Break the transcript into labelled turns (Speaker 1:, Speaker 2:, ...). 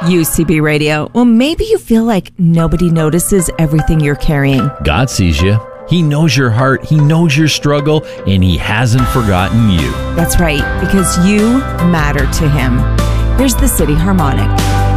Speaker 1: UCB Radio. Well, maybe you feel like nobody notices everything you're carrying.
Speaker 2: God sees you. He knows your heart. He knows your struggle, and He hasn't forgotten you.
Speaker 1: That's right, because you matter to Him. Here's the City Harmonic.